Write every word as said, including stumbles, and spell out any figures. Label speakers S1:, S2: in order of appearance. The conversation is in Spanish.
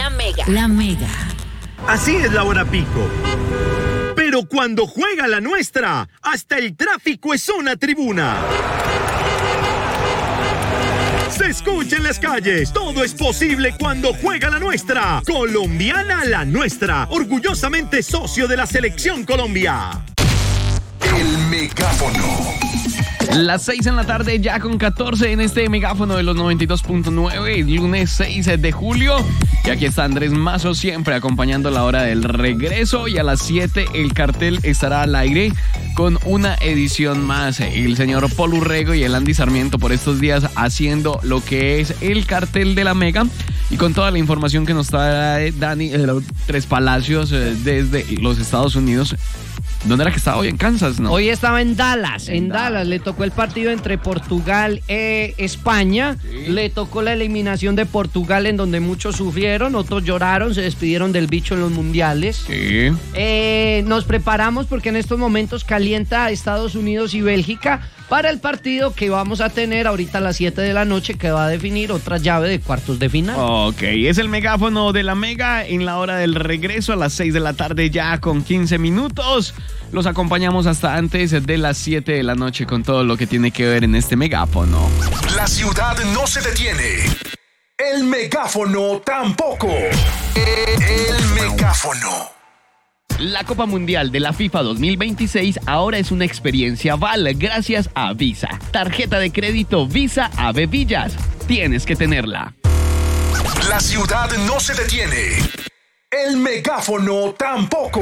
S1: La Mega.
S2: La Mega.
S3: Así es la hora pico. Pero cuando juega la nuestra, hasta el tráfico es una tribuna. Se escucha en las calles, todo es posible cuando juega la nuestra. Colombiana la nuestra, orgullosamente socio de la Selección Colombia.
S4: El megáfono.
S5: Las seis en la tarde, ya con catorce en este megáfono de los noventa y dos punto nueve, lunes seis de julio. Y aquí está Andrés Mazo, siempre acompañando la hora del regreso. Y a las siete el cartel estará al aire con una edición más. El señor Paul Urrego y el Andy Sarmiento por estos días haciendo lo que es el cartel de la Mega. Y con toda la información que nos trae Dani eh, Tres Palacios eh, desde los Estados Unidos. ¿Dónde era que estaba hoy? En Kansas, ¿no?
S6: Hoy estaba en Dallas, en,
S5: En
S6: Dallas.
S5: Dallas.
S6: Le tocó el partido entre Portugal e España.
S5: Sí.
S6: Le tocó la eliminación de Portugal, en donde muchos sufrieron, otros lloraron, se despidieron del bicho en los mundiales.
S5: Sí.
S6: Eh, nos preparamos porque en estos momentos calienta Estados Unidos y Bélgica para el partido que vamos a tener ahorita a las siete de la noche, que va a definir otra llave de cuartos de final.
S5: Ok, es el megáfono de la Mega en la hora del regreso a las seis de la tarde, ya con quince minutos. Los acompañamos hasta antes de las siete de la noche con todo lo que tiene que ver en este megáfono.
S4: La ciudad no se detiene. El megáfono tampoco. El megáfono.
S7: La Copa Mundial de la FIFA dos mil veintiséis ahora es una experiencia Val gracias a Visa. Tarjeta de crédito Visa Ave Villas. Tienes que tenerla.
S4: La ciudad no se detiene. El megáfono tampoco.